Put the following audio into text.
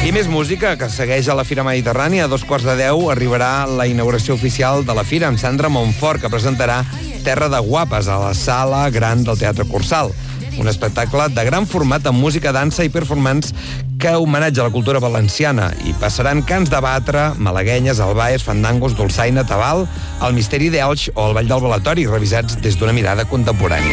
I més música, que segueix a la Fira Mediterrània. A 2:15 arribarà la inauguració oficial de la Fira amb Sandra Montfort, que presentarà Terra de Guapes a la Sala Gran del Teatre Cursal. Un espectacle de gran format amb música, dansa i performance que homenatja la cultura valenciana. I passaran cants de batre, malaguenyes, albaes, fandangos, dolçaina, tabal, el misteri d'Elx o el ball del Balatori, revisats des d'una mirada contemporània.